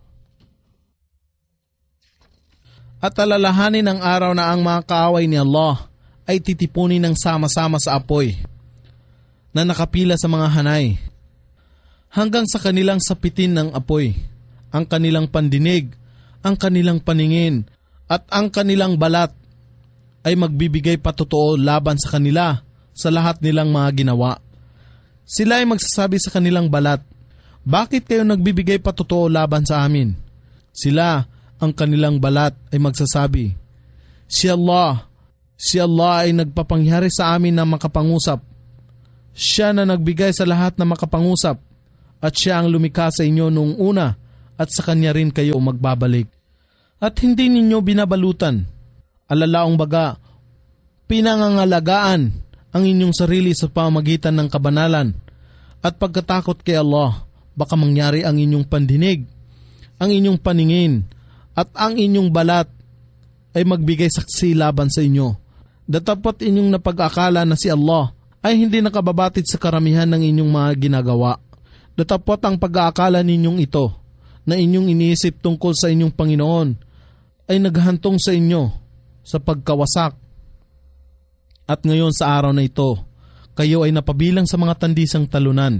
A: At alalahanin ang araw na ang mga kaaway ni Allah ay titipunin ng sama-sama sa apoy na nakapila sa mga hanay hanggang sa kanilang sapitin ng apoy, ang kanilang pandinig, ang kanilang paningin at ang kanilang balat ay magbibigay patotoo laban sa kanila sa lahat nilang mga ginawa. Sila ay magsasabi sa kanilang balat, bakit kayo nagbibigay patotoo laban sa amin? Sila, ang kanilang balat ay magsasabi, si Allah ay nagpapangyari sa amin na makapangusap Siya na nagbigay sa lahat na makapangusap at siya ang lumikha sa inyo noong una at sa kanya rin kayo magbabalik. At hindi ninyo binabalutan, alalaong baga, pinangangalagaan ang inyong sarili sa pamamagitan ng kabanalan at pagkatakot kay Allah, baka mangyari ang inyong pandinig, ang inyong paningin at ang inyong balat ay magbigay saksi laban sa inyo. Datapot inyong napag-akala na si Allah ay hindi nakababatid sa karamihan ng inyong mga ginagawa. Datapot ang pag-aakala ninyong ito na inyong iniisip tungkol sa inyong Panginoon ay naghantong sa inyo sa pagkawasak. At ngayon sa araw na ito, kayo ay napabilang sa mga tandisang talunan.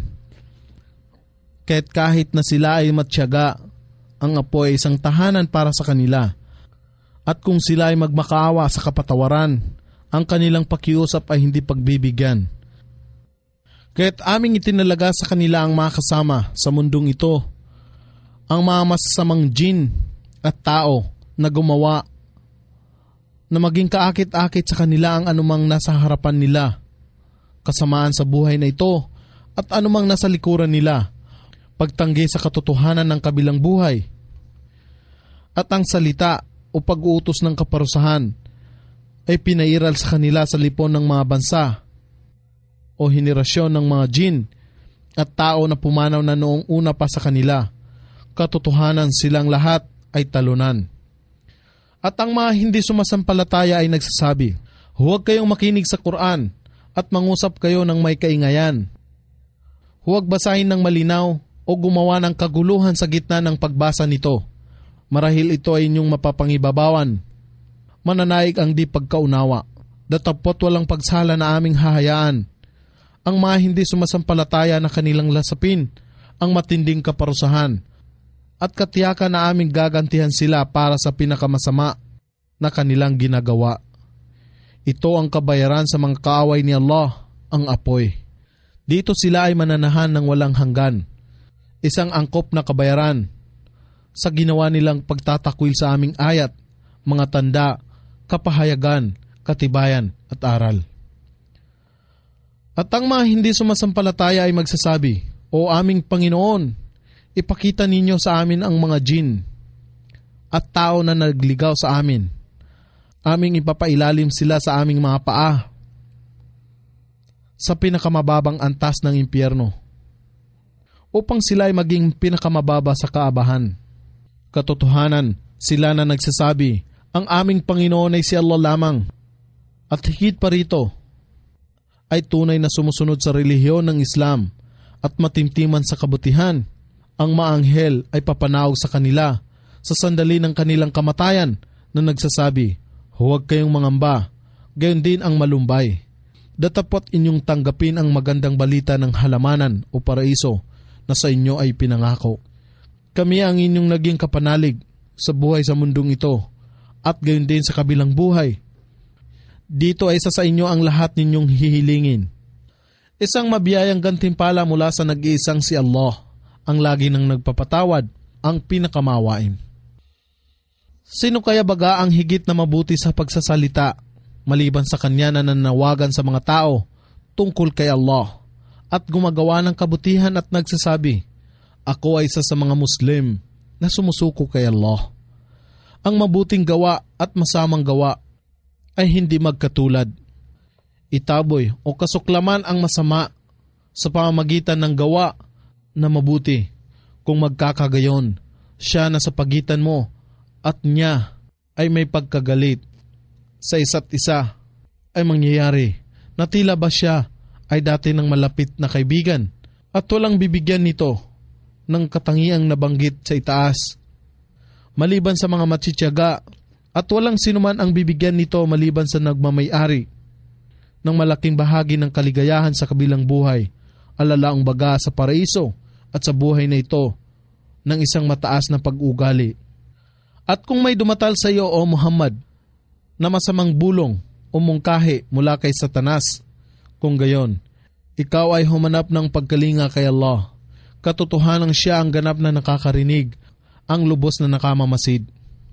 A: Kahit na sila ay matyaga, ang apoy ay isang tahanan para sa kanila. At kung sila ay magmakaawa sa kapatawaran, ang kanilang pakiusap ay hindi pagbibigyan. Kaya't aming itinalaga sa kanila ang mga kasama sa mundong ito, ang mga masasamang jin at tao na gumawa na maging kaakit-akit sa kanila ang anumang nasa harapan nila, kasamaan sa buhay na ito at anumang nasa likuran nila, pagtanggi sa katotohanan ng kabilang buhay. At ang salita o pag-uutos ng kaparusahan ay pinairal sa kanila sa lipon ng mga bansa o henerasyon ng mga jin at tao na pumanaw na noong una pa sa kanila. Katotohanan silang lahat ay talunan. At ang mga hindi sumasampalataya ay nagsasabi, huwag kayong makinig sa Quran at mangusap kayo ng may kaingayan. Huwag basahin ng malinaw o gumawa ng kaguluhan sa gitna ng pagbasa nito. Marahil ito ay inyong mapapangibabawan. Mananaig ang di pagkaunawa. Datapot walang pagsala na aming hahayaan. Ang mga hindi sumasampalataya na kanilang lasapin ang matinding kaparusahan at katiyakan na aming gagantihan sila para sa pinakamasama na kanilang ginagawa. Ito ang kabayaran sa mga kaaway ni Allah, ang apoy. Dito sila ay mananahan ng walang hanggan. Isang angkop na kabayaran sa ginawa nilang pagtatakwil sa aming ayat, mga tanda, kapahayagan, katibayan at aral. At ang mga hindi sumasampalataya ay magsasabi, O aming Panginoon, ipakita ninyo sa amin ang mga jin at tao na nagligaw sa amin. Aming ipapailalim sila sa aming mga paa sa pinakamababang antas ng impyerno upang sila ay maging pinakamababa sa kaabahan. Katotohanan, sila na nagsasabi, ang aming Panginoon ay si Allah lamang. At higit pa rito, ay tunay na sumusunod sa relihiyon ng Islam at matimtiman sa kabutihan. Ang maanghel ay papanawag sa kanila sa sandali ng kanilang kamatayan na nagsasabi, huwag kayong mangamba, gayon din ang malumbay. Datapot inyong tanggapin ang magandang balita ng halamanan o paraiso na sa inyo ay pinangako. Kami ang inyong naging kapanalig sa buhay sa mundong ito at gayon din sa kabilang buhay. Dito ay sa inyo ang lahat ninyong hihilingin. Isang mabiyayang gantimpala mula sa nag-iisang si Allah, ang lagi nang nagpapatawad, ang pinakamawain. Sino kaya baga ang higit na mabuti sa pagsasalita maliban sa kanya na nanawagan sa mga tao tungkol kay Allah at gumagawa ng kabutihan at nagsasabi, ako ay isa sa mga Muslim na sumusuko kay Allah. Ang mabuting gawa at masamang gawa ay hindi magkatulad. Itaboy o kasuklaman ang masama sa pamamagitan ng gawa na mabuti. Kung magkakagayon, siya na sa pagitan mo at niya ay may pagkagalit sa isa't isa ay mangyayari na tila ba siya ay dati ng malapit na kaibigan at walang bibigyan nito ng katangiang nabanggit sa itaas. Maliban sa mga matsityaga at walang sinuman ang bibigyan nito maliban sa nagmamay-ari ng malaking bahagi ng kaligayahan sa kabilang buhay, alalaang baga sa paraiso at sa buhay na ito ng isang mataas na pag-ugali. At kung may dumatal sa iyo, O Muhammad, na masamang bulong o mungkahi mula kay Satanas, kung gayon, ikaw ay humanap ng pagkalinga kay Allah. Katotohanang siya ang ganap na nakakarinig, ang lubos na nakamamasid.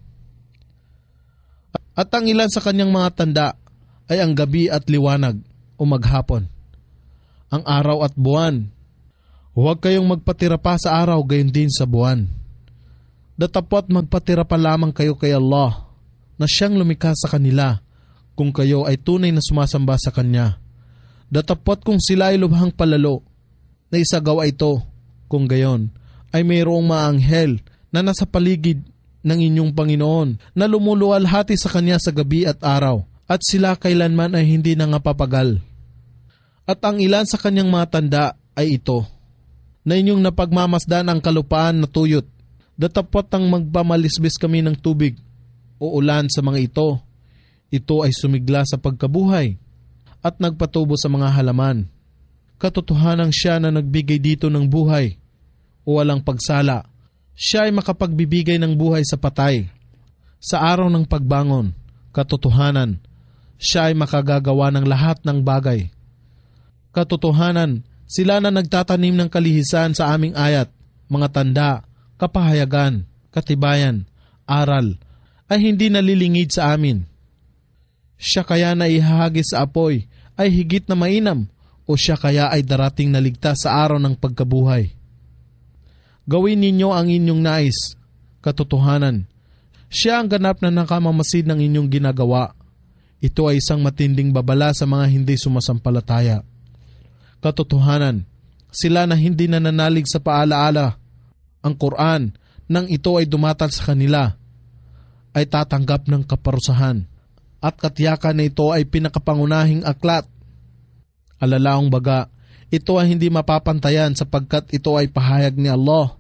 A: At ang ilan sa kanyang mga tanda ay ang gabi at liwanag o maghapon. ang araw at buwan. Huwag kayong magpatira pa sa araw, gayon din sa buwan. Datapot magpatira pa lamang kayo kay Allah, na siyang lumikha sa kanila, kung kayo ay tunay na sumasamba sa Kanya. Datapot kung sila ay lubhang palalo, na isagawa ito, kung gayon, ay mayroong mga anghel na nasa paligid ng inyong Panginoon, na lumuluwalhati sa Kanya sa gabi at araw, at sila kailanman ay hindi nangapapagal. At ang ilan sa Kanyang mga tanda ay ito, na inyong napagmamasdan ang kalupaan na tuyot. Datapot ang magpamalisbis kami ng tubig o ulan sa mga ito. Ito ay sumigla sa pagkabuhay at nagpatubo sa mga halaman. Katotohanan siya na nagbigay dito ng buhay o walang pagsala. Siya ay makapagbibigay ng buhay sa patay. Sa araw ng pagbangon, katotohanan, siya ay makagagawa ng lahat ng bagay. Katotohanan, sila na nagtatanim ng kalihisan sa aming ayat, mga tanda, kapahayagan, katibayan, aral, ay hindi nalilingid sa amin. Siya kaya na ihahagis sa apoy ay higit na mainam, o siya kaya ay darating na ligtas sa araw ng pagkabuhay. Gawin ninyo ang inyong nais, katotohanan. Siya ang ganap na nakamamasid ng inyong ginagawa. Ito ay isang matinding babala sa mga hindi sumasampalataya. Katotohanan, sila na hindi nananalig sa paalaala, ang Quran, nang ito ay dumatal sa kanila, ay tatanggap ng kaparusahan, at katiyakan na ito ay pinakapangunahing aklat. Alalaong baga, ito ay hindi mapapantayan sapagkat ito ay pahayag ni Allah,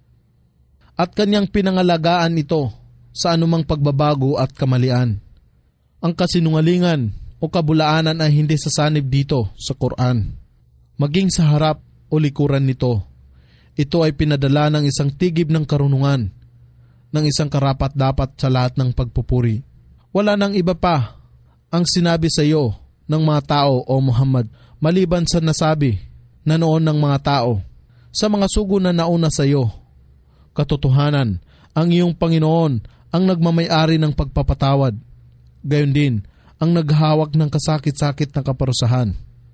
A: at Kanyang pinangalagaan ito sa anumang pagbabago at kamalian. Ang kasinungalingan o kabulaanan ay hindi sasanib dito sa Quran. Maging sa harap o likuran nito, ito ay pinadala ng isang tigib ng karunungan, ng isang karapat-dapat sa lahat ng pagpupuri. Wala nang iba pa ang sinabi sa iyo ng mga tao o Muhammad, maliban sa nasabi na noon ng mga tao sa mga sugo na nauna sa iyo. Katotohanan, ang iyong Panginoon ang nagmamay-ari ng pagpapatawad, gayon din ang naghawak ng kasakit-sakit na kaparusahan.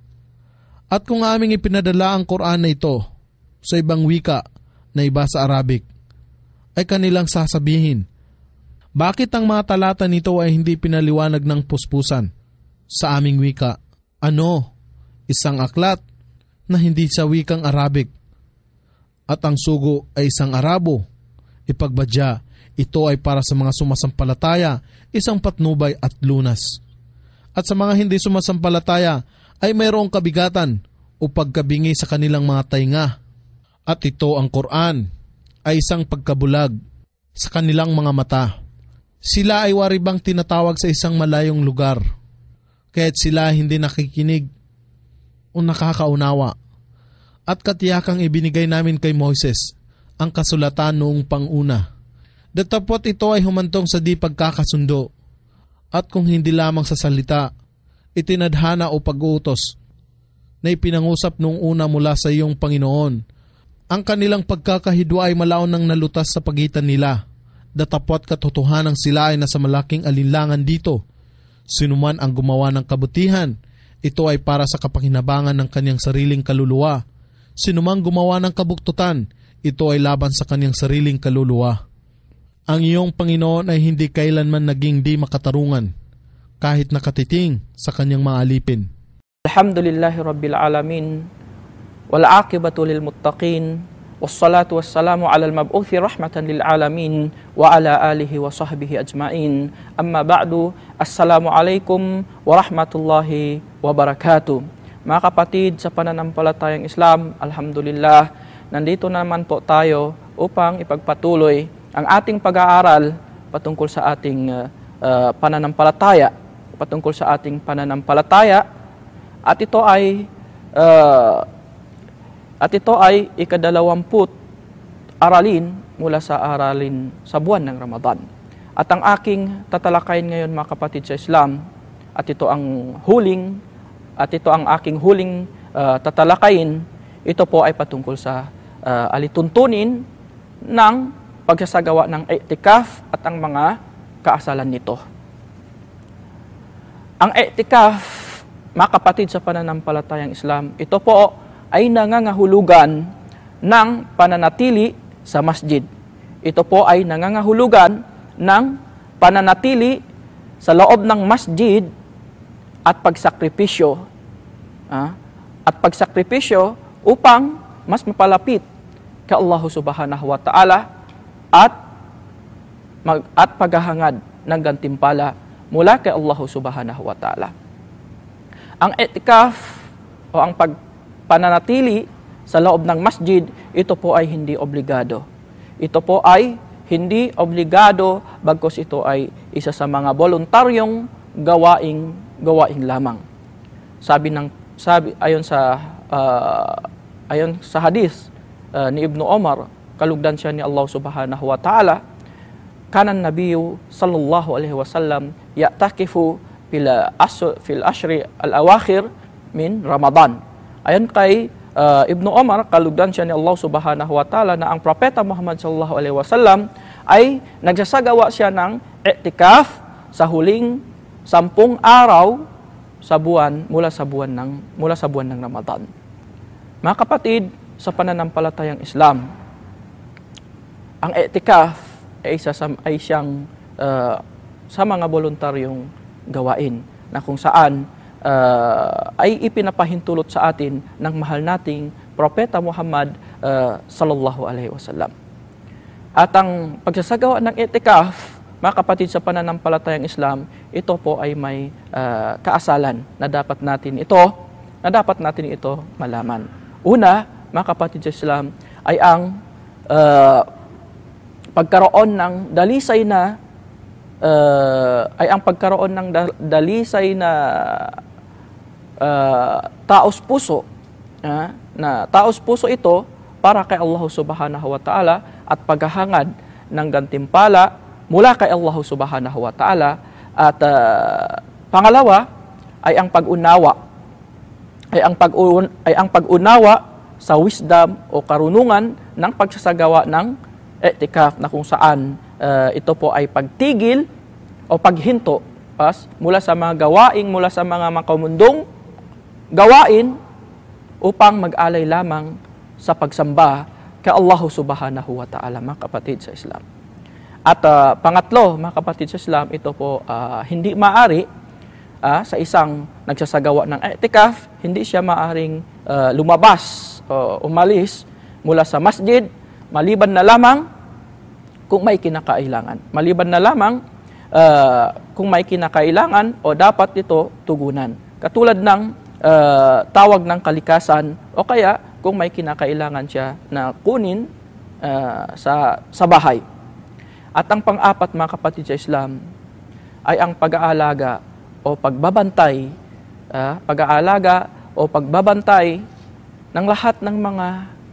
A: At kung aming ipinadala ang Quran na ito sa ibang wika na iba sa Arabic, ay kanilang sasabihin, bakit ang mga talata nito ay hindi pinaliwanag ng puspusan sa aming wika? Ano? Isang aklat na hindi sa wikang Arabic, at ang sugo ay isang Arabo. Ipagbadya, ito ay para sa mga sumasampalataya, isang patnubay at lunas. At sa mga hindi sumasampalataya, ay mayroong kabigatan o pagkabingi sa kanilang mga tainga. At ito ang Quran ay isang pagkabulag sa kanilang mga mata. Sila ay waribang tinatawag sa isang malayong lugar, kaya't sila hindi nakikinig o nakakaunawa. At katiyakang ibinigay namin kay Moises ang kasulatan noong panguna. Datapot ito ay humantong sa di pagkakasundo, at kung hindi lamang sa salita, itinadhana o pag-uutos na ipinangusap noong una mula sa iyong Panginoon. Ang kanilang pagkakahidwa ay malaon nang nalutas sa pagitan nila. Datapot katotohanang sila ay nasa malaking alinlangan dito. Sinuman ang gumawa ng kabutihan, ito ay para sa kapakinabangan ng kanyang sariling kaluluwa. Sinumang gumawa ng kabuktutan, ito ay laban sa kanyang sariling kaluluwa. Ang iyong Panginoon ay hindi kailanman naging di makatarungan, kahit nakatiting sa kanyang mga alipin.
B: Alhamdulillahi Rabbil Alamin, wal aqibatu lil muttaqin, wassalatu wassalamu ala al-mab'uthi rahmatan lil alamin, wa ala alihi wa sahbihi ajmain. Amma ba'du, assalamu alaikum wa rahmatullahi wa barakatuh. Mga kapatid sa pananampalatayang Islam, alhamdulillah, nandito naman po tayo upang ipagpatuloy ang ating pag-aaral patungkol sa ating pananampalataya, at ito ay ikadalawamput aralin mula sa aralin sa buwan ng Ramadan. At ang aking tatalakayin ngayon, mga kapatid sa Islam, at ito ang aking huling tatalakayin, ito po ay patungkol sa alituntunin ng pagsasagawa ng i'tikaf at ang mga kaasalan nito. Ang i'tikaf mga kapatid sa pananampalatayang Islam, ito po ay nangangahulugan ng pananatili sa masjid. Ito po ay nangangahulugan ng pananatili sa loob ng masjid at pagsakripisyo. At pagsakripisyo upang mas mapalapit kay Allah subhanahu wa ta'ala at paghahangad ng gantimpala mula kay Allah subhanahu wa ta'ala. Ang i'tikaf o ang pananatili sa loob ng masjid, ito po ay hindi obligado. Ito po ay hindi obligado, bagkus ito ay isa sa mga voluntaryong gawaing lamang. Ayon sa hadith ni Ibnu Umar, kalugdan siya ni Allah subhanahu wa ta'ala, kanan Nabiyu sallallahu alaihi wasallam ya'takifu fil ashri al-awakhir min Ramadan. Ayon kay Ibnu Umar, kalugdan siya ni Allah subhanahu wa ta'ala, na ang propeta Muhammad sallallahu alaihi wasallam ay nagsasagawa siya ng i'tikaf sa huling 10 araw sa buwan mula sa buwan ng Ramadan. Mga kapatid sa pananampalatayang Islam, ang i'tikaf ay siyang sa mga voluntaryong gawain na kung saan ay ipinapahintulot sa atin ng mahal nating propeta Muhammad sallallahu alaihi wasallam. At ang pagsasagawa ng i'tikaf, mga kapatid sa pananampalatayang Islam, ito po ay may kaasalan na dapat natin ito malaman. Una, mga kapatid sa Islam, ay ang pagkaroon ng dalisay na taos puso, na taos puso ito para kay Allah subhanahu wa ta'ala at paghahangad ng gantimpala mula kay Allah subhanahu wa ta'ala. At pangalawa ay ang pag-unawa sa wisdom o karunungan ng pagsasagawa ng i'tikaf, na kung saan ito po ay pagtigil o paghinto mula sa mga makamundong gawain upang mag-alay lamang sa pagsamba kay Allah subhanahu wa ta'ala, mga kapatid sa Islam. At pangatlo, mga kapatid sa Islam, ito po hindi maaari sa isang nagsasagawa ng i'tikaf, hindi siya maaring lumabas o umalis mula sa masjid maliban na lamang kung may kinakailangan. Kung may kinakailangan o dapat ito tugunan. Katulad ng tawag ng kalikasan o kaya kung may kinakailangan siya na kunin sa bahay. At ang pang-apat, mga kapatid sa Islam, ay ang pag-aalaga o pagbabantay ng lahat ng mga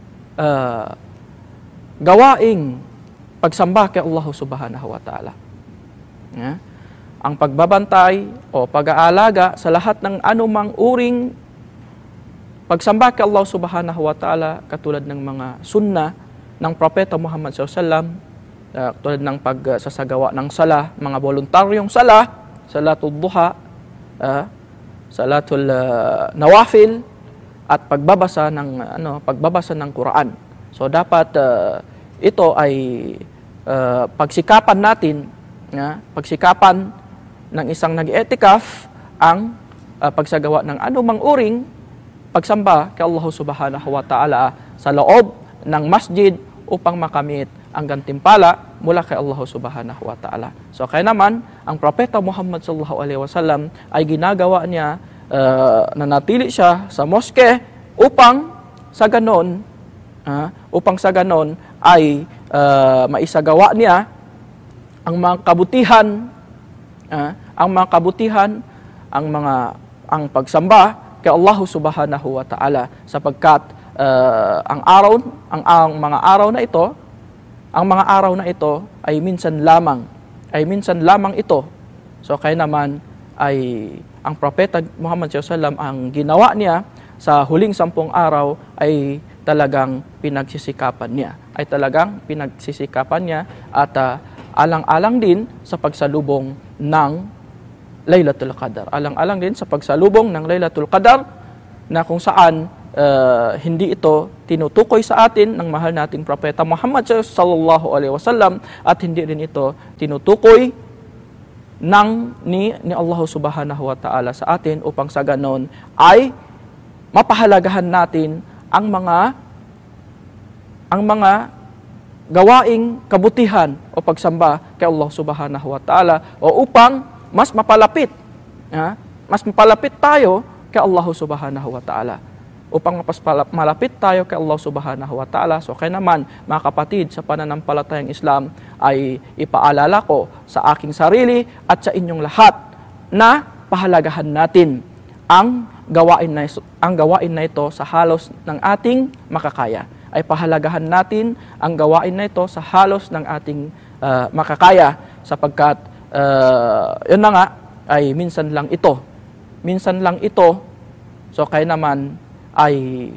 B: gawaing pagsamba kay Allah subhanahu wa ta'ala. Ang pagbabantay o pag-aalaga sa lahat ng anumang uring pagsamba kay Allah subhanahu wa ta'ala, katulad ng mga sunna ng propeta Muhammad sallallahu alaihi wasallam, tulad ng pagsasagawa ng sala, mga voluntaryong sala, salatul duha, salatul nawafil, at pagbabasa ng Quran. So dapat ito ay pagsikapan natin, pagsikapan ng isang nag-i'tikaf ang pagsagawa ng anumang uring pagsamba kay Allah subhanahu wa ta'ala sa loob ng masjid upang makamit ang gantimpala mula kay Allah subhanahu wa ta'ala. So kaya naman, ang propeta Muhammad sallallahu alaihi wasallam ay ginagawa niya, nanatili siya sa moske upang sa ganon ay maisagawa niya ang mga kabutihan, ang pagsamba kay Allah subhanahu wa ta'ala, sapagkat ang mga araw na ito ay minsan lamang ito. So kaya naman ay ang propeta Muhammad sallallahu alaihi wasallam, ang ginawa niya sa huling 10 araw ay talagang pinagsisikapan niya at alang-alang din sa pagsalubong ng Laylatul Qadar. Alang-alang din sa pagsalubong ng Laylatul Qadar na kung saan hindi ito tinutukoy sa atin ng mahal nating propeta Muhammad sallallahu alaihi wasallam at hindi rin ito tinutukoy ni Allah subhanahu wa ta'ala sa atin upang sa ganon ay mapahalagahan natin ang mga gawaing kabutihan o pagsamba kay Allah subhanahu wa ta'ala o upang mas mapalapit tayo kay Allah subhanahu wa ta'ala. Upang malapit tayo kay Allah subhanahu wa ta'ala. So kaya naman, mga kapatid, sa pananampalatayang Islam ay ipaalala ko sa aking sarili at sa inyong lahat na pahalagahan natin ang gawain na ito sa halos ng ating makakaya. Ay pahalagahan natin ang gawain na ito sa halos ng ating makakaya sapagkat yun na nga ay minsan lang ito. So kaya naman ay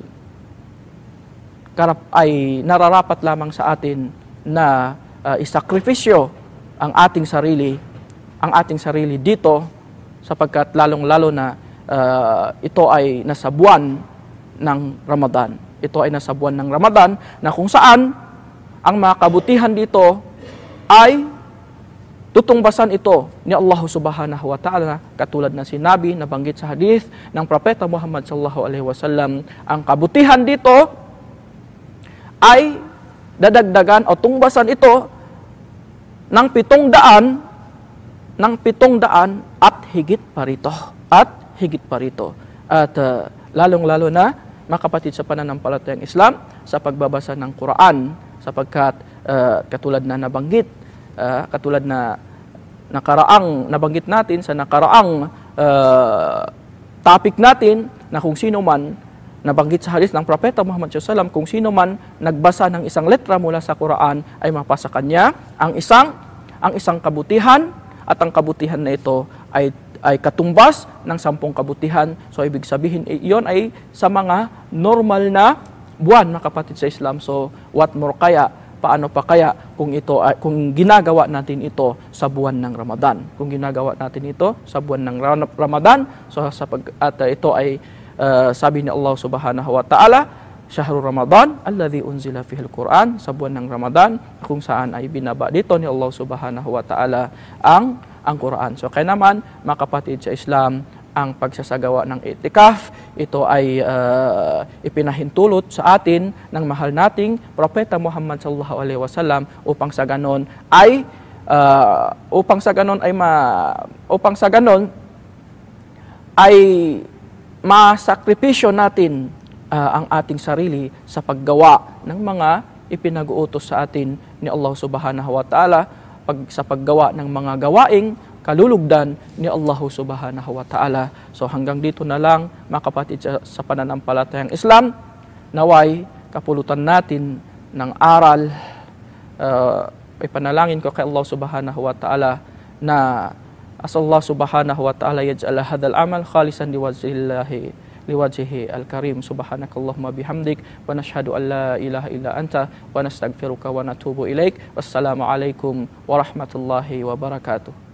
B: nararapat lamang sa atin na isakripisyo ang ating sarili dito sapagkat lalong-lalo na ito ay nasa buwan ng Ramadan. Ito ay nasa buwan ng Ramadan na kung saan ang mga kabutihan dito ay tutungbasan ito ni Allah subhanahu wa ta'ala katulad na sinabi, nabanggit sa hadith ng Propeta Muhammad sallallahu alaihi wasallam. Ang kabutihan dito ay dadagdagan o tungbasan ito ng 700 at higit pa rito. At lalong-lalo na mga kapatid sa pananampalatayang Islam sa pagbabasa ng Quran sapagkat katulad na nabanggit katulad na nabanggit natin sa nakaraang topic natin na kung sino man nabanggit sa hadith ng Propeta Muhammad SAW, kung sino man nagbasa ng isang letra mula sa Quran ay mapasa kanya ang isang kabutihan at ang kabutihan na ito ay katumbas ng 10 kabutihan. So ibig sabihin iyon ay sa mga normal na buwan mga kapatid sa Islam. So what more kaya? Paano pa kaya kung ginagawa natin ito sa buwan ng Ramadan? Kung ginagawa natin ito sa buwan ng Ramadan, so ito ay sabi ni Allah subhanahu wa ta'ala, Syahrul Ramadan alladhi unzila fihil Quran, sa buwan ng Ramadan kung saan ay binaba dito ni Allah subhanahu wa ta'ala ang Quran. So kaya naman mga kapatid sa Islam, ang pagsasagawa ng itikaf, ito ay ipinahintulot sa atin ng mahal nating Propeta Muhammad sallallahu alaihi wasallam upang sa ganon ay masakripisyo natin ang ating sarili sa paggawa ng mga ipinag-uutos sa atin ni Allah subhanahu wa ta'ala sa paggawa ng mga gawaing kalulugdan ni Allah subhanahu wa ta'ala. So hanggang dito na lang mga kapatid sa pananampalatayang Islam, naway kapulutan natin ng aral. Ipanalangin ko kay Allah subhanahu wa ta'ala na asallahu subhanahu wa ta'ala yaj'ala hadal amal khalisan liwajhihi al-karim. Subhanakallahumma bihamdik wa nashhadu an la ilaha illa anta wa nastaghfiruka wa natubu ilaik. Wassalamu alaikum warahmatullahi wabarakatuh.